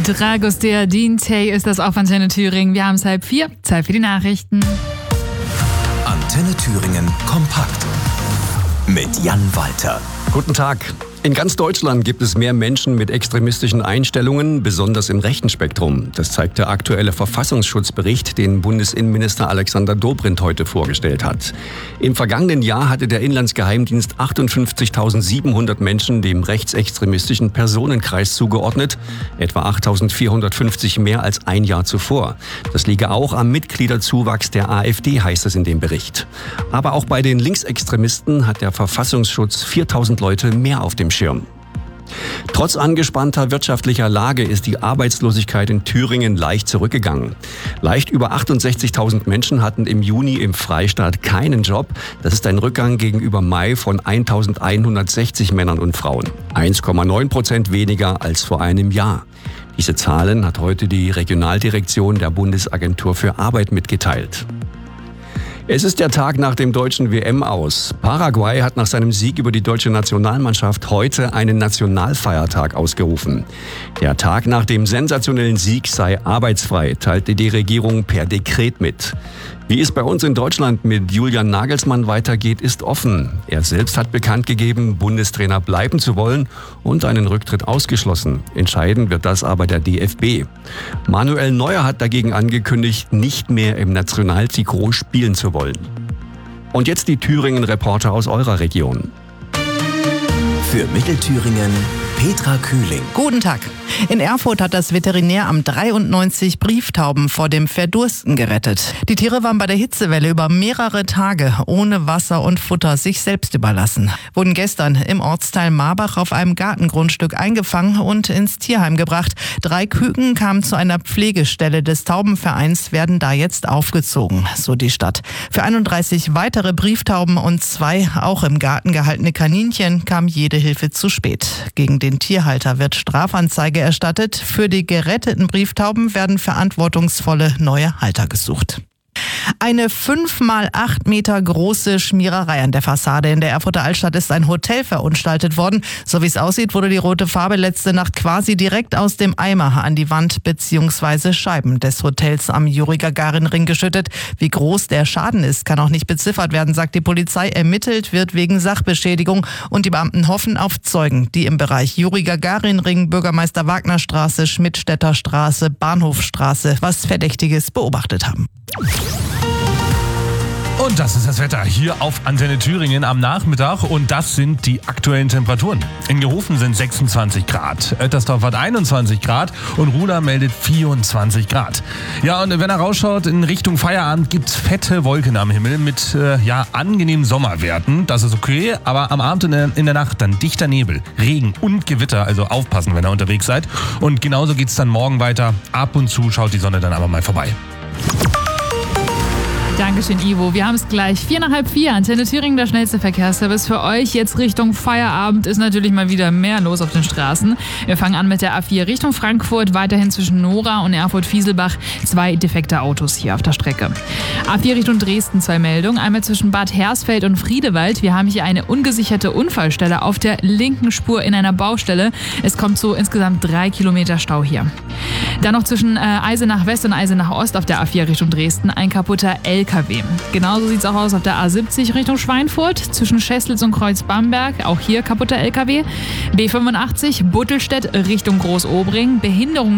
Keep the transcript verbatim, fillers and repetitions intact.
Dragostea Dintey ist das auf Antenne Thüringen. Wir haben es halb vier. Zeit für die Nachrichten. Antenne Thüringen kompakt mit Jan Walter. Guten Tag. In ganz Deutschland gibt es mehr Menschen mit extremistischen Einstellungen, besonders im rechten Spektrum. Das zeigt der aktuelle Verfassungsschutzbericht, den Bundesinnenminister Alexander Dobrindt heute vorgestellt hat. Im vergangenen Jahr hatte der Inlandsgeheimdienst achtundfünfzigtausendsiebenhundert Menschen dem rechtsextremistischen Personenkreis zugeordnet, etwa achttausendvierhundertfünfzig mehr als ein Jahr zuvor. Das liege auch am Mitgliederzuwachs der AfD, heißt es in dem Bericht. Aber auch bei den Linksextremisten hat der Verfassungsschutz viertausend Leute mehr auf dem Schirm. Trotz angespannter wirtschaftlicher Lage ist die Arbeitslosigkeit in Thüringen leicht zurückgegangen. Leicht über achtundsechzigtausend Menschen hatten im Juni im Freistaat keinen Job. Das ist ein Rückgang gegenüber Mai von eintausendeinhundertsechzig Männern und Frauen. eins Komma neun Prozent weniger als vor einem Jahr. Diese Zahlen hat heute die Regionaldirektion der Bundesagentur für Arbeit mitgeteilt. Es ist der Tag nach dem deutschen W M-Aus. Paraguay hat nach seinem Sieg über die deutsche Nationalmannschaft heute einen Nationalfeiertag ausgerufen. Der Tag nach dem sensationellen Sieg sei arbeitsfrei, teilte die Regierung per Dekret mit. Wie es bei uns in Deutschland mit Julian Nagelsmann weitergeht, ist offen. Er selbst hat bekannt gegeben, Bundestrainer bleiben zu wollen und einen Rücktritt ausgeschlossen. Entscheiden wird das aber der D F B. Manuel Neuer hat dagegen angekündigt, nicht mehr im Nationaltrikot spielen zu wollen. Und jetzt die Thüringen-Reporter aus eurer Region. Für Mittelthüringen Petra Kühling. Guten Tag. In Erfurt hat das Veterinäramt dreiundneunzig Brieftauben vor dem Verdursten gerettet. Die Tiere waren bei der Hitzewelle über mehrere Tage ohne Wasser und Futter sich selbst überlassen. Wurden gestern im Ortsteil Marbach auf einem Gartengrundstück eingefangen und ins Tierheim gebracht. Drei Küken kamen zu einer Pflegestelle des Taubenvereins, werden da jetzt aufgezogen, so die Stadt. Für einunddreißig weitere Brieftauben und zwei auch im Garten gehaltene Kaninchen kam jede Hilfe zu spät. Gegen den Tierhalter wird Strafanzeige erstattet. Für die geretteten Brieftauben werden verantwortungsvolle neue Halter gesucht. Eine fünf mal acht Meter große Schmiererei an der Fassade in der Erfurter Altstadt ist ein Hotel verunstaltet worden. So wie es aussieht, wurde die rote Farbe letzte Nacht quasi direkt aus dem Eimer an die Wand bzw. Scheiben des Hotels am Juri-Gagarin-Ring geschüttet. Wie groß der Schaden ist, kann auch nicht beziffert werden, sagt die Polizei. Ermittelt wird wegen Sachbeschädigung und die Beamten hoffen auf Zeugen, die im Bereich Juri-Gagarin-Ring, Bürgermeister-Wagner-Straße, Schmidtstädter Straße, Bahnhofstraße was Verdächtiges beobachtet haben. Und das ist das Wetter hier auf Antenne Thüringen am Nachmittag und das sind die aktuellen Temperaturen. In Gehofen sind sechsundzwanzig Grad, Oettersdorf hat einundzwanzig Grad und Ruda meldet vierundzwanzig Grad. Ja, und wenn er rausschaut in Richtung Feierabend gibt's fette Wolken am Himmel mit äh, ja angenehmen Sommerwerten. Das ist okay, aber am Abend in der, in der Nacht dann dichter Nebel, Regen und Gewitter, also aufpassen, wenn ihr unterwegs seid. Und genauso geht's dann morgen weiter. Ab und zu schaut die Sonne dann aber mal vorbei. Dankeschön, Ivo. Wir haben es gleich. Vier nach halb vier. Antenne Thüringen, der schnellste Verkehrsservice für euch. Jetzt Richtung Feierabend ist natürlich mal wieder mehr los auf den Straßen. Wir fangen an mit der A vier Richtung Frankfurt. Weiterhin zwischen Nora und Erfurt-Fieselbach zwei defekte Autos hier auf der Strecke. A vier Richtung Dresden zwei Meldungen. Einmal zwischen Bad Hersfeld und Friedewald. Wir haben hier eine ungesicherte Unfallstelle auf der linken Spur in einer Baustelle. Es kommt zu insgesamt drei Kilometer Stau hier. Dann noch zwischen äh, Eisenach West und Eisenach Ost auf der A vier Richtung Dresden ein kaputter L K W. Genauso sieht es auch aus auf der A siebzig Richtung Schweinfurt, zwischen Schäßlitz und Kreuz Bamberg, auch hier kaputter L K W. B fünfundachtzig Buttelstedt Richtung Großobring, Behinderung